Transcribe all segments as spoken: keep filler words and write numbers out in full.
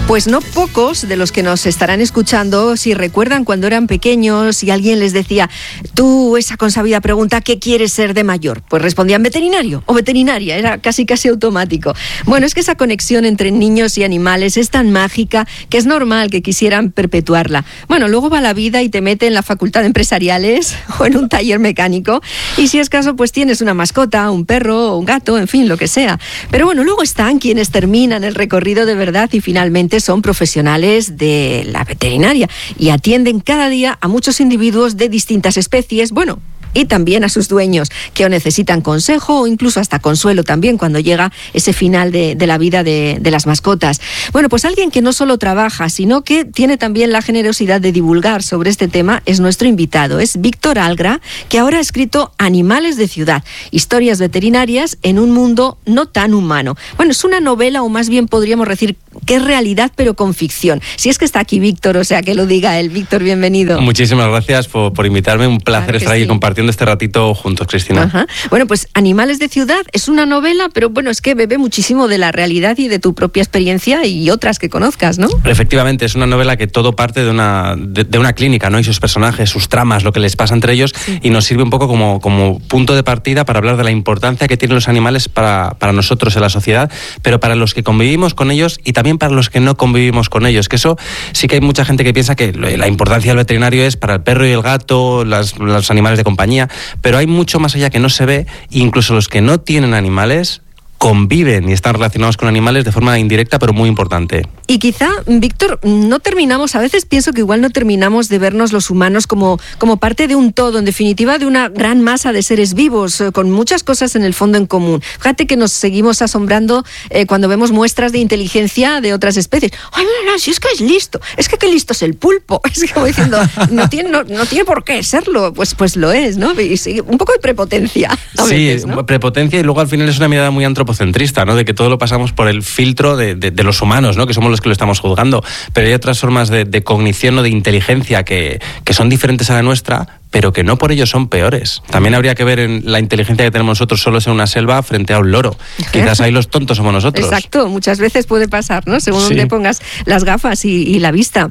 Pues no pocos de los que nos estarán escuchando, si recuerdan cuando eran pequeños y alguien les decía, tú, esa consabida pregunta, ¿qué quieres ser de mayor? Pues respondían veterinario o veterinaria, era casi casi automático. Bueno, es que esa conexión entre niños y animales es tan mágica que es normal que quisieran perpetuarla. Bueno, luego va la vida y te mete en la facultad de empresariales o en un taller mecánico y si es caso, pues tienes una mascota, un perro o un gato, en fin, lo que sea. Pero bueno, luego están quienes terminan el recorrido de verdad y finalmente son profesionales de la veterinaria y atienden cada día a muchos individuos de distintas especies, bueno, y también a sus dueños, que o necesitan consejo o incluso hasta consuelo también cuando llega ese final de, de la vida de, de las mascotas. Bueno, pues alguien que no solo trabaja, sino que tiene también la generosidad de divulgar sobre este tema es nuestro invitado. Es Víctor Algra, que ahora ha escrito Animales de ciudad, historias veterinarias en un mundo no tan humano. Bueno, es una novela, o más bien podríamos decir que es realidad, pero con ficción. Si es que está aquí Víctor, o sea, que lo diga él. Víctor, bienvenido. Muchísimas gracias por, por invitarme. Un placer Claro estar sí. aquí compartiendo este ratito juntos, Cristina. Ajá. Bueno, pues Animales de ciudad es una novela, pero bueno, es que bebe muchísimo de la realidad y de tu propia experiencia y otras que conozcas, ¿no? Efectivamente, es una novela que todo parte de una, de, de una clínica, ¿no? Y sus personajes, sus tramas, lo que les pasa entre ellos, sí. Y nos sirve un poco como, como punto de partida para hablar de la importancia que tienen los animales para, para nosotros en la sociedad, pero para los que convivimos con ellos y también para los que no convivimos con ellos, que eso sí que hay mucha gente que piensa que la importancia del veterinario es para el perro y el gato, las, los animales de compañía, pero hay mucho más allá que no se ve, incluso los que no tienen animales conviven y están relacionados con animales de forma indirecta, pero muy importante. Y quizá, Víctor, no terminamos, a veces pienso que igual no terminamos de vernos los humanos como, como parte de un todo, en definitiva de una gran masa de seres vivos, eh, con muchas cosas en el fondo en común. Fíjate que nos seguimos asombrando eh, cuando vemos muestras de inteligencia de otras especies. Ay, mira, si es que es listo, es que qué listo es el pulpo. Es como diciendo, no tiene, no, no tiene por qué serlo, pues, pues lo es, ¿no? Y sí, un poco de prepotencia. A sí, veces, ¿no? Prepotencia, y luego al final es una mirada muy antropocentrista, ¿no? De que todo lo pasamos por el filtro de, de, de los humanos, ¿no? Que somos los que lo estamos juzgando. Pero hay otras formas de, de cognición o de inteligencia que, que son diferentes a la nuestra, pero que no por ello son peores. También habría que ver en la inteligencia que tenemos nosotros solos en una selva frente a un loro. Quizás ahí los tontos somos nosotros. Exacto, muchas veces puede pasar, ¿no? Según sí. donde pongas las gafas y, y la vista.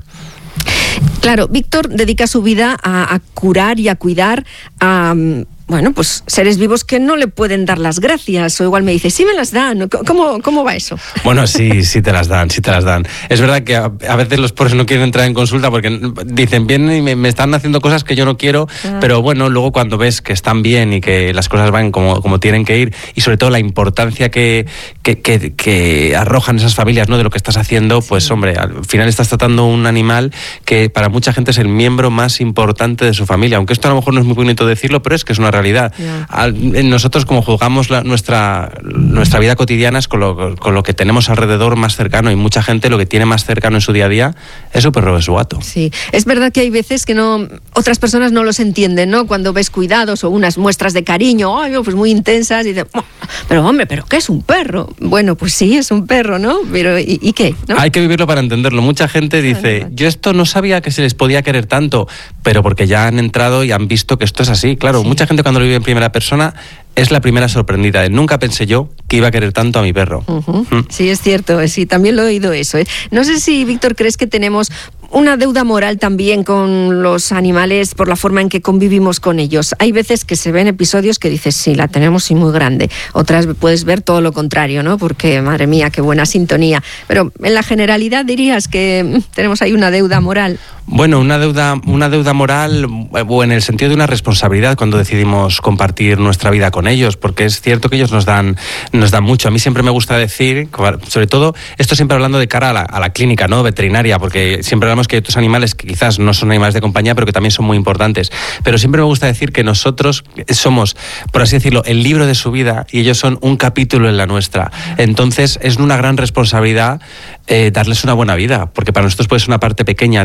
Claro, Víctor dedica su vida a, a curar y a cuidar a... bueno, pues seres vivos que no le pueden dar las gracias, o igual me dice, sí me las dan, ¿cómo, cómo va eso? Bueno, sí, sí te las dan, sí te las dan. Es verdad que a, a veces los pobres no quieren entrar en consulta porque dicen, vienen y me, me están haciendo cosas que yo no quiero, ah. pero bueno, luego cuando ves que están bien y que las cosas van como, como tienen que ir, y sobre todo la importancia que, que, que, que arrojan esas familias, ¿no? De lo que estás haciendo, pues sí. Hombre, al final estás tratando un animal que para mucha gente es el miembro más importante de su familia, aunque esto a lo mejor no es muy bonito decirlo, pero es que es una realidad. Yeah. Al, nosotros como juzgamos la, nuestra, nuestra vida cotidiana es con lo, con lo que tenemos alrededor más cercano, y mucha gente lo que tiene más cercano en su día a día es su perro o su gato. Sí, es verdad que hay veces que no, otras personas no los entienden, ¿no? Cuando ves cuidados o unas muestras de cariño, ay, pues muy intensas, y dices, oh, pero hombre, ¿pero qué es un perro? Bueno, pues sí, es un perro, ¿no? Pero ¿y, y qué? ¿No? Hay que vivirlo para entenderlo. Mucha gente dice, yo esto no sabía que se les podía querer tanto, pero porque ya han entrado y han visto que esto es así. Claro, sí. Mucha gente cuando lo vive en primera persona es la primera sorprendida. Nunca pensé yo que iba a querer tanto a mi perro. Uh-huh. Mm. Sí, es cierto, sí, también lo he oído eso. ¿eh? No sé si, Víctor, crees que tenemos una deuda moral también con los animales por la forma en que convivimos con ellos. Hay veces que se ven episodios que dices, sí, la tenemos y muy grande. Otras puedes ver todo lo contrario, ¿no? Porque, madre mía, qué buena sintonía. Pero en la generalidad dirías que tenemos ahí una deuda moral. Bueno, una deuda, una deuda moral, o en el sentido de una responsabilidad cuando decidimos compartir nuestra vida con ellos, porque es cierto que ellos nos dan, nos dan mucho. A mí siempre me gusta decir, sobre todo, esto siempre hablando de cara a la, a la clínica, ¿no? Veterinaria, porque siempre hablamos que hay otros animales que quizás no son animales de compañía, pero que también son muy importantes. Pero siempre me gusta decir que nosotros somos, por así decirlo, el libro de su vida y ellos son un capítulo en la nuestra. Entonces es una gran responsabilidad eh, darles una buena vida, porque para nosotros puede ser una parte pequeña, diez, quince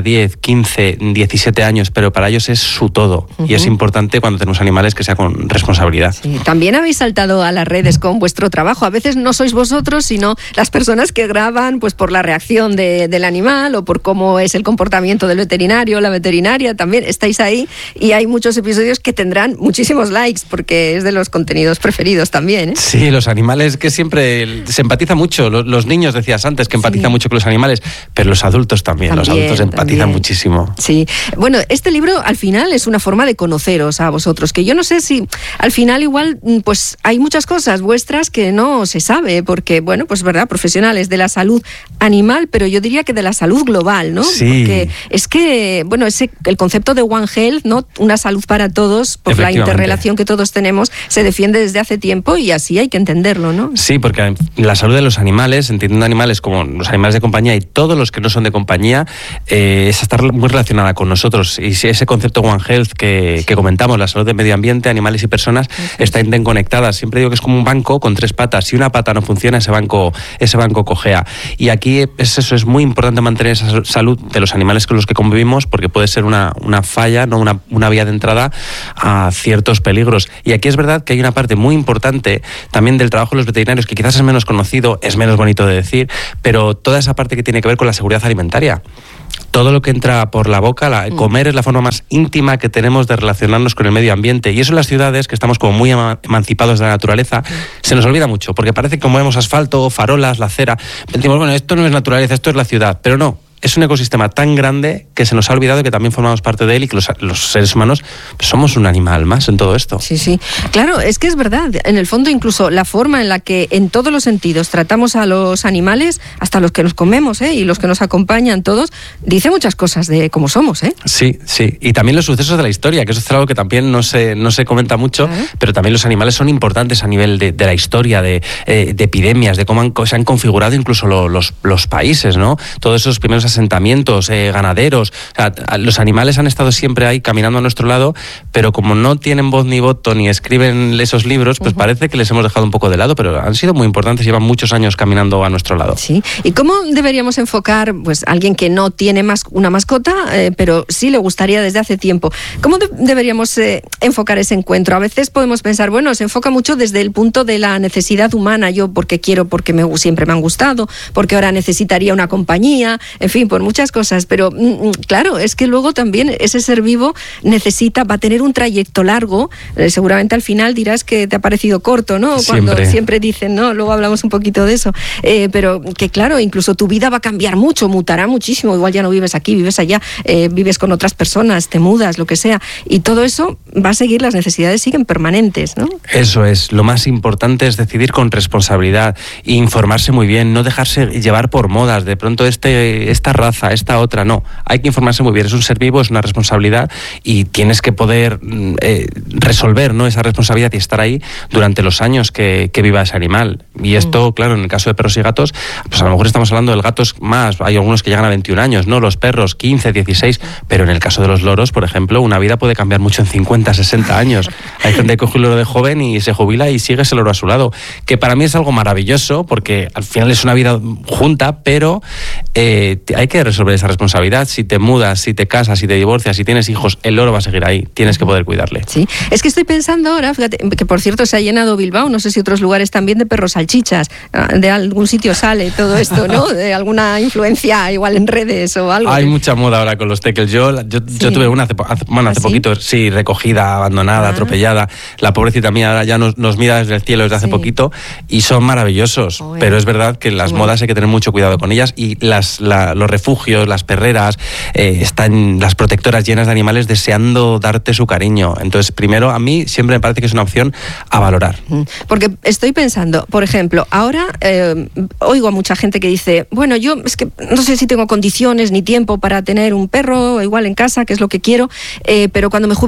quince, diecisiete años, pero para ellos es su todo. Uh-huh. Y es importante cuando tenemos animales que sea con responsabilidad. Sí. También habéis saltado a las redes con vuestro trabajo. A veces no sois vosotros, sino las personas que graban pues por la reacción de, del animal o por cómo es el comportamiento del veterinario, la veterinaria. También estáis ahí y hay muchos episodios que tendrán muchísimos likes porque es de los contenidos preferidos también, ¿eh? Sí, los animales que siempre se empatiza mucho. Los, los niños, decías antes, que empatizan sí. mucho con los animales, pero los adultos también. también los adultos empatizan también. muchísimo. Sí. Bueno, este libro al final es una forma de conoceros a vosotros, que yo no sé si al final igual pues hay muchas cosas vuestras que no se sabe, porque bueno, pues verdad, profesionales de la salud animal, pero yo diría que de la salud global, ¿no? Sí. Porque es que, bueno, ese, el concepto de One Health, ¿no? Una salud para todos, por la interrelación que todos tenemos, se defiende desde hace tiempo y así hay que entenderlo, ¿no? Sí, porque la salud de los animales, entendiendo animales como los animales de compañía y todos los que no son de compañía, eh, es estar muy relacionada con nosotros. Y si ese concepto One Health que, sí. que comentamos, la salud del medio ambiente, animales y personas, sí, sí. está interconectada. Siempre digo que es como un banco con tres patas. Si una pata no funciona, ese banco, ese banco cojea. Y aquí es eso, es muy importante mantener esa salud de los animales con los que convivimos, porque puede ser una, una falla, ¿no? una, una vía de entrada a ciertos peligros. Y aquí es verdad que hay una parte muy importante también del trabajo de los veterinarios, que quizás es menos conocido, es menos bonito de decir, pero toda esa parte que tiene que ver con la seguridad alimentaria. Todo lo que entra por la boca, la, comer es la forma más íntima que tenemos de relacionarnos con el medio ambiente. Y eso en las ciudades, que estamos como muy emancipados de la naturaleza, se nos olvida mucho, porque parece que como vemos asfalto, farolas, la acera, decimos, bueno, esto no es naturaleza, esto es la ciudad, pero no. Es un ecosistema tan grande que se nos ha olvidado que también formamos parte de él y que los, los seres humanos pues somos un animal más en todo esto. Sí, sí. Claro, es que es verdad. En el fondo, incluso la forma en la que en todos los sentidos tratamos a los animales, hasta los que nos comemos, ¿eh? Y los que nos acompañan todos, dice muchas cosas de cómo somos, ¿eh? Sí, sí. Y también los sucesos de la historia, que eso es algo que también no se, no se comenta mucho, ¿eh? Pero también los animales son importantes a nivel de, de la historia, de, eh, de epidemias, de cómo han, se han configurado incluso lo, los, los países, ¿no? Todos esos primeros asentamientos, eh, ganaderos, o sea, los animales han estado siempre ahí caminando a nuestro lado, pero como no tienen voz ni voto ni escriben esos libros, pues uh-huh. parece que les hemos dejado un poco de lado, pero han sido muy importantes, llevan muchos años caminando a nuestro lado. Sí, ¿y cómo deberíamos enfocar, pues, a alguien que no tiene más una mascota, eh, pero sí le gustaría desde hace tiempo? ¿Cómo de- deberíamos eh, enfocar ese encuentro? A veces podemos pensar, bueno, se enfoca mucho desde el punto de la necesidad humana, yo porque quiero, porque me, siempre me han gustado, porque ahora necesitaría una compañía, en fin, por muchas cosas, pero mm, claro, es que luego también ese ser vivo necesita, va a tener un trayecto largo, eh, seguramente al final dirás que te ha parecido corto, ¿no? Cuando siempre, siempre dicen, ¿no? Luego hablamos un poquito de eso, eh, pero que claro, incluso tu vida va a cambiar mucho, mutará muchísimo, igual ya no vives aquí, vives allá, eh, vives con otras personas, te mudas, lo que sea, y todo eso va a seguir, las necesidades siguen permanentes, ¿no? Eso es, lo más importante es decidir con responsabilidad, informarse muy bien, no dejarse llevar por modas, de pronto este, esta raza, esta otra, no, hay que informarse muy bien, es un ser vivo, es una responsabilidad y tienes que poder eh, resolver, ¿no? esa responsabilidad y estar ahí durante los años que, que viva ese animal. Y esto, mm. claro, en el caso de perros y gatos, pues a lo mejor estamos hablando del gato más, hay algunos que llegan a veintiún años, ¿no? Los perros quince, dieciséis, pero en el caso de los loros, por ejemplo, una vida puede cambiar mucho en cincuenta, sesenta años. Hay gente que coge un loro de joven y se jubila y sigue ese loro a su lado, que para mí es algo maravilloso porque al final es una vida junta, pero eh, hay que resolver esa responsabilidad. Si te mudas, si te casas, si te divorcias, si tienes hijos, el loro va a seguir ahí, tienes que poder cuidarle. Sí, es que estoy pensando ahora, fíjate, que por cierto se ha llenado Bilbao, no sé si otros lugares también, de perros salchichas, de algún sitio sale todo esto, ¿no? De alguna influencia igual en redes o algo. Hay mucha moda ahora con los teckels. Yo, yo, sí. yo tuve una hace, hace, bueno, hace ¿Ah, poquito, sí? sí, recogida, abandonada, ah. atropellada. La pobrecita mía ahora ya nos, nos mira desde el cielo desde hace sí. poquito y son maravillosos, bueno. pero es verdad que las bueno. modas hay que tener mucho cuidado con ellas y las, la, los refugios, las perreras, eh, están las protectoras llenas de animales deseando darte su cariño. Entonces, primero, a mí siempre me parece que es una opción a valorar. Porque estoy pensando, por ejemplo, ahora eh, oigo a mucha gente que dice, bueno, yo es que no sé si tengo condiciones ni tiempo para tener un perro igual en casa, que es lo que quiero, eh, pero cuando me jubile,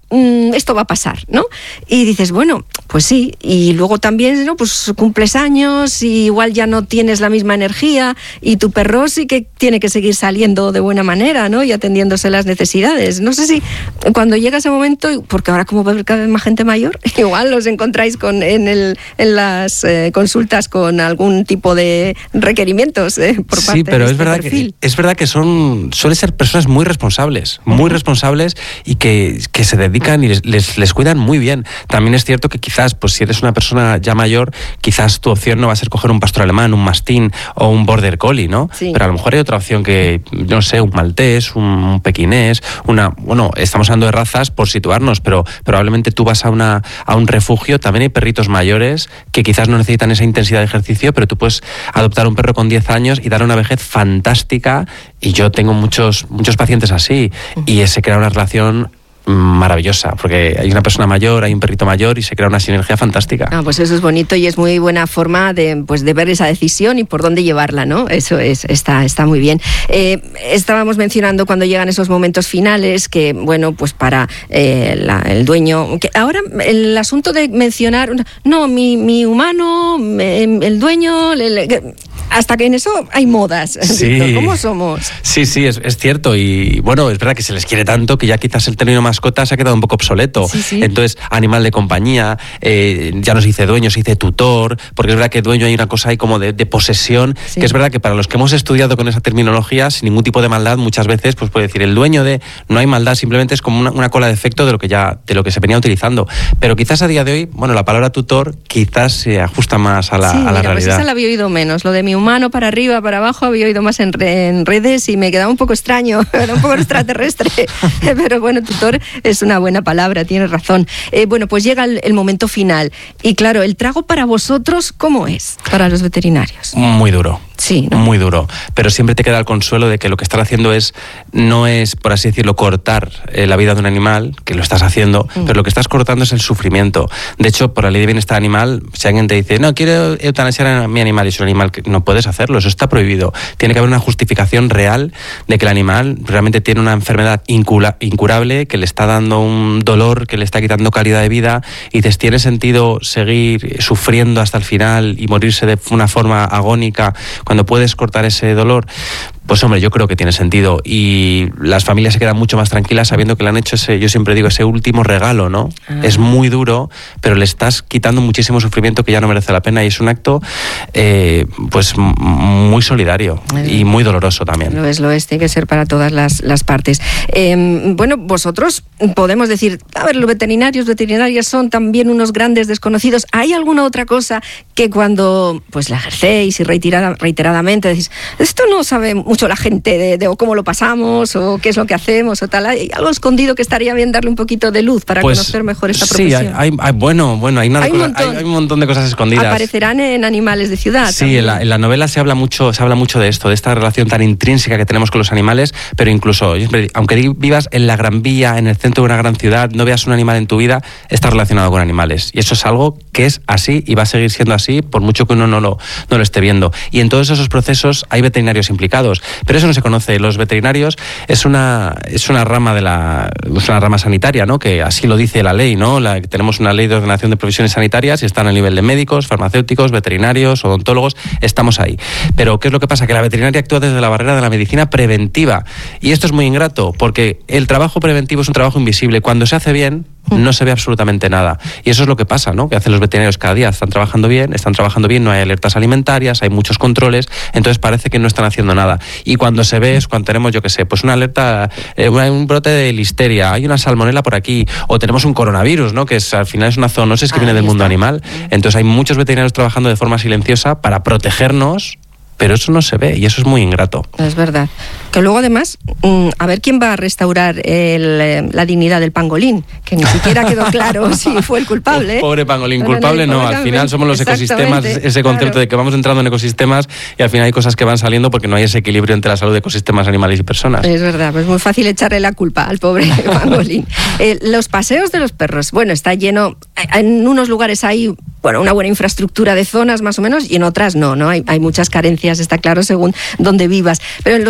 mmm, esto va a pasar, ¿no? Y dices, bueno, pues sí, y luego también, ¿no? Pues cumples años y igual ya no tienes la misma energía y tu perro sí que tiene que seguir saliendo de buena manera, ¿no? Y atendiéndose las necesidades. No sé si cuando llega ese momento, porque ahora como va a haber cada vez más gente mayor, igual los encontráis con, en, el, en las eh, consultas con algún tipo de requerimientos eh, por parte sí, pero de es este verdad perfil. que es verdad que son suelen ser personas muy responsables, muy uh-huh. responsables y que, que se dedican y les, les, les cuidan muy bien. También es cierto que quizás, pues si eres una persona ya mayor, quizás tu opción no va a ser coger un pastor alemán, un mastín o un border collie, ¿no? Sí. Pero a lo mejor hay otra opción que, no sé, un maltés, un pequinés, una, bueno, estamos hablando de razas por situarnos, pero probablemente tú vas a una a un refugio, también hay perritos mayores que quizás no necesitan esa intensidad de ejercicio, pero tú puedes adoptar un perro con diez años y darle una vejez fantástica, y yo tengo muchos muchos pacientes así, y se crea una relación maravillosa, porque hay una persona mayor, hay un perrito mayor y se crea una sinergia fantástica. Ah, pues eso es bonito y es muy buena forma de, pues, de ver esa decisión y por dónde llevarla, ¿no? Eso es, está, está muy bien. Eh, estábamos mencionando cuando llegan esos momentos finales que, bueno, pues para eh, la, el dueño... Que ahora el asunto de mencionar, no, mi, mi humano, el dueño... Le, le, hasta que en eso hay modas. Sí. Víctor, ¿cómo somos? Sí, sí, es, es cierto. Y bueno, es verdad que se les quiere tanto que ya quizás el término mascota se ha quedado un poco obsoleto. Sí, sí. Entonces, animal de compañía, eh, ya no se dice dueño, se dice tutor, porque es verdad que dueño hay una cosa ahí como de, de posesión, sí. que es verdad que para los que hemos estudiado con esa terminología, sin ningún tipo de maldad, muchas veces pues puede decir el dueño de... No hay maldad, simplemente es como una, una cola de efecto de lo que ya de lo que se venía utilizando. Pero quizás a día de hoy, bueno, la palabra tutor quizás se ajusta más a la, sí, a la mira, realidad. Pues esa la había oído menos. Lo de mi humano para arriba, para abajo, había oído más en, re, en redes y me quedaba un poco extraño, era un poco extraterrestre. Pero bueno, tutor es una buena palabra, tienes razón. Eh, bueno, pues llega el, el momento final. Y claro, el trago para vosotros, ¿cómo es para los veterinarios? Muy duro. Sí, ¿no? Muy duro, pero siempre te queda el consuelo de que lo que estás haciendo es, no es, por así decirlo, cortar eh, la vida de un animal, que lo estás haciendo, mm. pero lo que estás cortando es el sufrimiento. De hecho, por la ley de bienestar animal, si alguien te dice, no, quiero eutanasiar a mi animal, y es un animal que no puedes hacerlo, eso está prohibido. Tiene que haber una justificación real de que el animal realmente tiene una enfermedad incura, incurable, que le está dando un dolor, que le está quitando calidad de vida, y dices, ¿tiene sentido seguir sufriendo hasta el final y morirse de una forma agónica cuando puedes cortar ese dolor? Pues hombre, yo creo que tiene sentido, y las familias se quedan mucho más tranquilas sabiendo que le han hecho ese, yo siempre digo, ese último regalo, ¿no? Ah. Es muy duro, pero le estás quitando muchísimo sufrimiento que ya no merece la pena, y es un acto eh, pues muy solidario y muy doloroso también. Lo es, lo es, tiene que ser para todas las, las partes. Eh, bueno, vosotros podemos decir, a ver, los veterinarios, veterinarias son también unos grandes desconocidos. ¿Hay alguna otra cosa que cuando pues la ejercéis y reiterada, reiteradamente decís, esto no sabe mucho la gente de, de o cómo lo pasamos o qué es lo que hacemos o tal? ¿Hay algo escondido que estaría bien darle un poquito de luz para pues, conocer mejor esta profesión? Sí, hay, hay, bueno, bueno, hay, una hay, cosa, un hay, hay un montón de cosas escondidas. Aparecerán en Animales de Ciudad. Sí, en la, en la novela se habla mucho, se habla mucho de esto, de esta relación tan intrínseca que tenemos con los animales, pero incluso, aunque vivas en la Gran Vía, en el centro de una gran ciudad, no veas un animal en tu vida, está relacionado con animales. Y eso es algo que es así y va a seguir siendo así por mucho que uno no lo, no lo esté viendo. Y en todos esos procesos hay veterinarios implicados, pero eso no se conoce. Los veterinarios es una, es una rama de la, es una rama sanitaria, ¿no? Que así lo dice la ley, ¿no? La, tenemos una ley de ordenación de profesiones sanitarias y están a nivel de médicos, farmacéuticos, veterinarios, odontólogos, estamos ahí. Pero ¿qué es lo que pasa? Que la veterinaria actúa desde la barrera de la medicina preventiva, y esto es muy ingrato porque el trabajo preventivo es un trabajo invisible. Cuando se hace bien, no se ve absolutamente nada. Y eso es lo que pasa, ¿no? Que hacen los veterinarios cada día. Están trabajando bien, están trabajando bien, no hay alertas alimentarias, hay muchos controles, entonces parece que no están haciendo nada. Y cuando se ve es cuando tenemos, yo qué sé, pues una alerta, eh, un brote de listeria, hay una salmonela por aquí, o tenemos un coronavirus, ¿no? Que es, al final es una zoonosis que ah, viene del mundo está. animal. Entonces hay muchos veterinarios trabajando de forma silenciosa para protegernos, pero eso no se ve y eso es muy ingrato. Es verdad. Que luego además, a ver quién va a restaurar el, la dignidad del pangolín, que ni siquiera quedó claro si fue el culpable. Pobre pangolín, culpable no, al final somos los ecosistemas, ese concepto claro. de que vamos entrando en ecosistemas y al final hay cosas que van saliendo porque no hay ese equilibrio entre la salud de ecosistemas, animales y personas. Es verdad, pues es muy fácil echarle la culpa al pobre pangolín. Eh, los paseos de los perros, bueno, está lleno, en unos lugares hay bueno, una buena infraestructura de zonas más o menos y en otras no, ¿no? Hay, hay muchas carencias, está claro, según donde vivas. Pero en los paseos de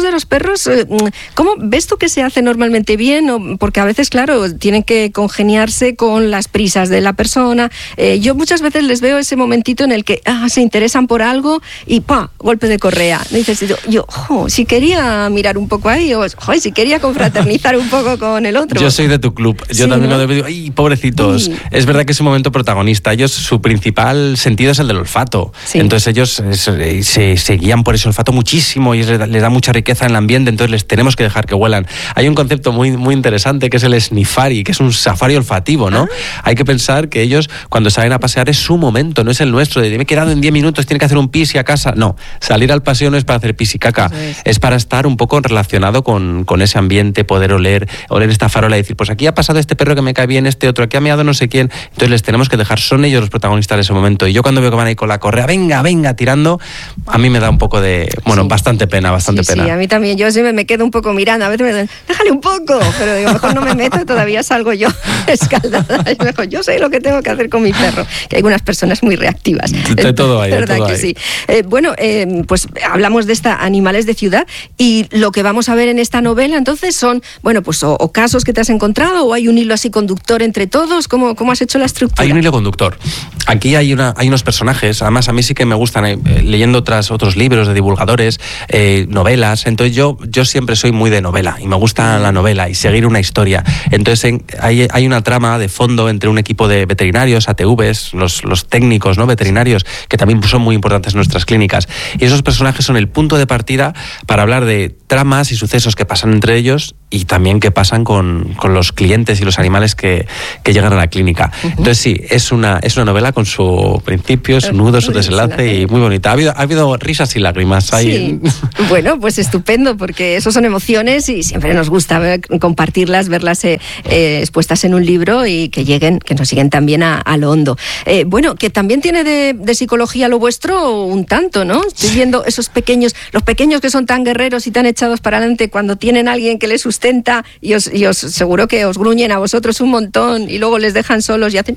de los perros, ¿cómo ves tú que se hace normalmente bien? O, porque a veces, claro, tienen que congeniarse con las prisas de la persona. Eh, yo muchas veces les veo ese momentito en el que ah, se interesan por algo y ¡pa! Golpe de correa. Dices, yo, yo oh, si quería mirar un poco ahí, o oh, si quería confraternizar un poco con el otro. Yo soy de tu club. Yo sí, también ¿no? lo digo, ¡ay, pobrecitos! Sí. Es verdad que es un momento protagonista. Ellos, su principal sentido es el del olfato. Sí. Entonces ellos se, se, se guían por ese olfato muchísimo y les da, les da mucha riqueza en el ambiente, entonces les tenemos que dejar que huelan. Hay un concepto muy, muy interesante que es el snifari, que es un safari olfativo, ¿no? Ah. Hay que pensar que ellos, cuando salen a pasear, es su momento, no es el nuestro, de me he quedado en diez minutos, tiene que hacer un pis y a casa. No, salir al paseo no es para hacer pis y caca, es. es para estar un poco relacionado con, con ese ambiente, poder oler, oler esta farola y decir, pues aquí ha pasado este perro que me cae bien, este otro, aquí ha meado no sé quién. Entonces les tenemos que dejar, son ellos los protagonistas de ese momento. Y yo cuando veo que van ahí con la correa, venga, venga, tirando, a mí me da un poco de, bueno, sí. bastante pena, bastante sí, pena. Sí, a mí también, yo siempre me quedo un poco mirando, a veces me dicen, déjale un poco, pero digo, mejor no me meto, todavía salgo yo escaldada. Es mejor, yo sé lo que tengo que hacer con mi perro, que hay algunas personas muy reactivas. De todo hay, de ¿verdad todo que hay. Sí? Eh, bueno, eh, pues hablamos de esta Animales de Ciudad y lo que vamos a ver en esta novela entonces son, bueno, pues o, o casos que te has encontrado o hay un hilo así conductor entre todos, ¿cómo, cómo has hecho la estructura? Hay un hilo conductor. Aquí hay, una, hay unos personajes, además a mí sí que me gustan, eh, leyendo otras, otros libros de divulgadores, eh, novelas, entonces yo, yo siempre soy muy de novela y me gusta la novela y seguir una historia. Entonces en, hay, hay una trama de fondo entre un equipo de veterinarios, A T Vs, los, los técnicos, ¿no? veterinarios, que también son muy importantes en nuestras clínicas. Y esos personajes son el punto de partida para hablar de tramas y sucesos que pasan entre ellos y también que pasan con, con los clientes y los animales que, que llegan a la clínica. Uh-huh. Entonces sí, es una, es una novela con su principio, su nudo, su desenlace y muy bonita. Ha habido, ha habido risas y lágrimas ahí. Sí. Bueno, pues estupendo, porque eso son emociones y siempre nos gusta ver, compartirlas, verlas eh, eh, expuestas en un libro y que lleguen, que nos lleguen también a, a lo hondo. Eh, bueno, que también tiene de, de psicología lo vuestro un tanto, ¿no? Estoy viendo esos pequeños, los pequeños que son tan guerreros y tan echados para adelante cuando tienen a alguien que les sustenta y os, y os seguro que os gruñen a vosotros un montón y luego les dejan solos y hacen...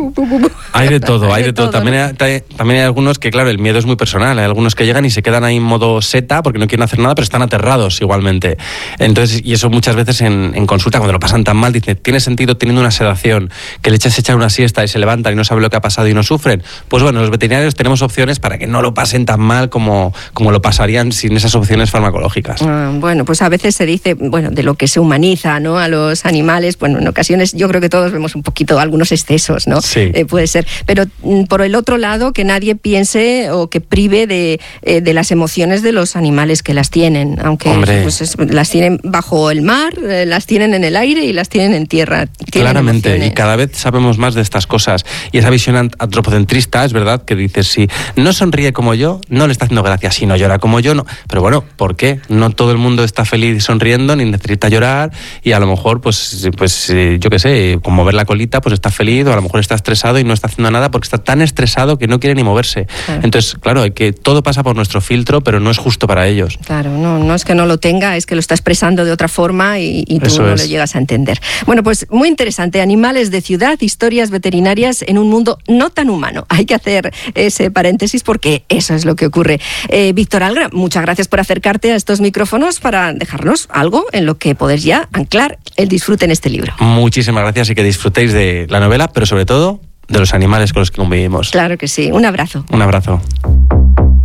Hay de todo, hay de todo. todo. También, ¿no? hay, también hay algunos que, claro, el miedo es muy personal. Hay algunos que llegan y se quedan ahí en modo seta porque no quieren hacer nada, pero están aterrados igualmente. Entonces, y eso muchas veces en, en consulta, cuando lo pasan tan mal, dicen, ¿tiene sentido teniendo una sedación que le echas echar una siesta y se levantan y no saben lo que ha pasado y no sufren? Pues bueno, los veterinarios tenemos opciones para que no lo pasen tan mal como, como lo pasarían sin esas opciones farmacológicas. Ah, bueno, pues a veces se dice, bueno, de lo que se humaniza, ¿no? A los animales, bueno, en ocasiones yo creo que todos vemos un poquito algunos excesos, ¿no? Sí. Eh, puede ser. Pero mm, por el otro lado, que nadie piense o que prive de, eh, de las emociones de los animales que las tienen, aunque pues, es, las tienen bajo el mar, eh, las tienen en el aire y las tienen en tierra. Tienen Claramente, emociones. Y cada vez sabemos más de estas cosas. Y esa visión antropocentrista, es verdad, que dices, si no sonríe como yo, no le está haciendo gracia, si no llora como yo, no. Pero bueno, ¿por qué? No todo el mundo está feliz sonriendo, ni necesita llorar, y a lo mejor, pues, pues yo qué sé, con mover la colita, pues está feliz, o a lo mejor está estresado y no está haciendo nada porque está tan estresado que no quiere ni moverse. Claro. Entonces, claro, hay que todo pasa por nuestro filtro, pero no es justo para ellos. Claro, no, no es que no lo tenga, es que lo está expresando de otra forma y, y tú Eso no es. lo llegas a entender. Bueno, pues muy interesante. Animales de ciudad, historias veterinarias en un mundo no tan humano. Hay que hacer ese paréntesis porque eso es lo que ocurre. Eh, Víctor Algra, muchas gracias por acercarte a estos micrófonos para dejarnos algo en lo que poder ya anclar el disfrute en este libro. Muchísimas gracias y que disfrutéis de la novela, pero sobre todo de los animales con los que convivimos. Claro que sí. Un abrazo. Un abrazo.